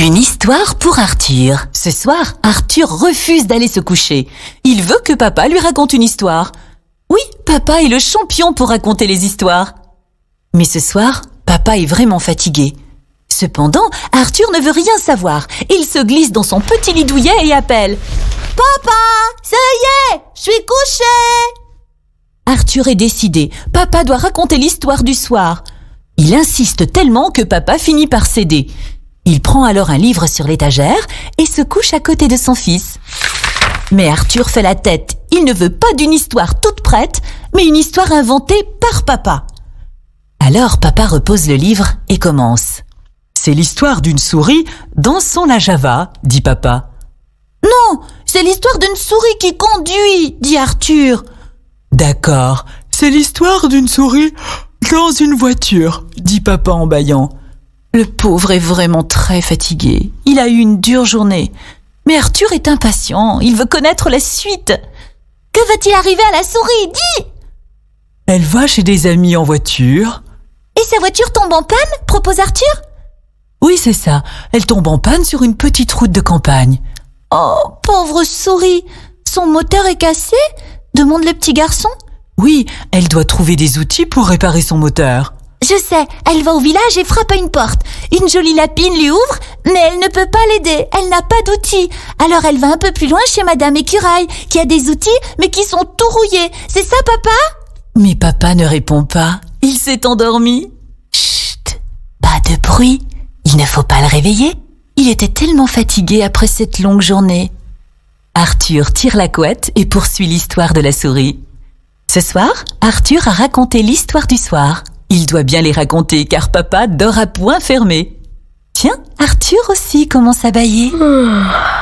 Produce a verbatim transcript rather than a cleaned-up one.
Une histoire pour Arthur. Ce soir, Arthur refuse d'aller se coucher. Il veut que papa lui raconte une histoire. Oui, papa est le champion pour raconter les histoires. Mais ce soir, papa est vraiment fatigué. Cependant, Arthur ne veut rien savoir. Il se glisse dans son petit lit douillet et appelle « Papa, ça y est, je suis couché !» Arthur est décidé. Papa doit raconter l'histoire du soir. Il insiste tellement que papa finit par céder. Il prend alors un livre sur l'étagère et se couche à côté de son fils. Mais Arthur fait la tête. Il ne veut pas d'une histoire toute prête, mais une histoire inventée par papa. Alors papa repose le livre et commence. « C'est l'histoire d'une souris dansant la java, dit papa. »« Non, c'est l'histoire d'une souris qui conduit, dit Arthur. »« D'accord, c'est l'histoire d'une souris dans une voiture, dit papa en bâillant. » Le pauvre est vraiment très fatigué. Il a eu une dure journée. Mais Arthur est impatient. Il veut connaître la suite. Que va-t-il arriver à la souris? Dis! Elle va chez des amis en voiture. Et sa voiture tombe en panne? Propose Arthur. Oui, c'est ça. Elle tombe en panne sur une petite route de campagne. Oh, pauvre souris! Son moteur est cassé? Demande le petit garçon. Oui, elle doit trouver des outils pour réparer son moteur. Je sais, elle va au village et frappe à une porte. Une jolie lapine lui ouvre, mais elle ne peut pas l'aider, elle n'a pas d'outils. Alors elle va un peu plus loin chez Madame Écureuil, qui a des outils, mais qui sont tout rouillés. C'est ça, papa? Mais papa ne répond pas. Il s'est endormi. Chut, pas de bruit. Il ne faut pas le réveiller. Il était tellement fatigué après cette longue journée. Arthur tire la couette et poursuit l'histoire de la souris. Ce soir, Arthur a raconté l'histoire du soir. Il doit bien les raconter car papa dort à point fermé. Tiens, Arthur aussi commence à bâiller.